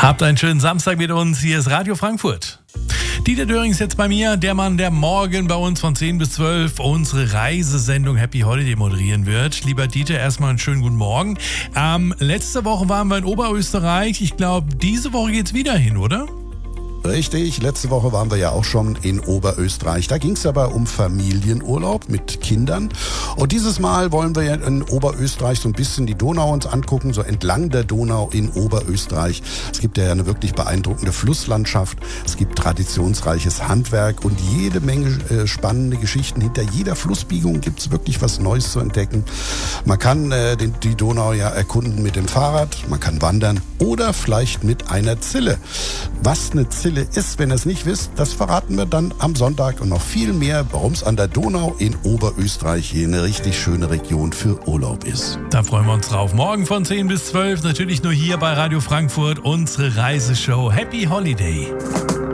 Habt einen schönen Samstag mit uns. Hier ist Radio Frankfurt. Dieter Döring ist jetzt bei mir, der Mann, der morgen bei uns von 10 bis 12 unsere Reisesendung Happy Holiday moderieren wird. Lieber Dieter, erstmal einen schönen guten Morgen. Letzte Woche waren wir in Oberösterreich. Ich glaube, diese Woche geht's wieder hin, oder? Richtig, letzte Woche waren wir ja auch schon in Oberösterreich. Da ging es aber um Familienurlaub mit Kindern. Und dieses Mal wollen wir ja in Oberösterreich so ein bisschen die Donau uns angucken, so entlang der Donau in Oberösterreich. Es gibt ja eine wirklich beeindruckende Flusslandschaft. Es gibt traditionsreiches Handwerk und jede Menge spannende Geschichten. Hinter jeder Flussbiegung gibt es wirklich was Neues zu entdecken. Man kann die Donau ja erkunden mit dem Fahrrad, man kann wandern oder vielleicht mit einer Zille. Was eine Zille ist, wenn ihr es nicht wisst, das verraten wir dann am Sonntag und noch viel mehr, warum es an der Donau in Oberösterreich hier eine richtig schöne Region für Urlaub ist. Da freuen wir uns drauf. Morgen von 10 bis 12, natürlich nur hier bei Radio Frankfurt, unsere Reiseshow Happy Holiday.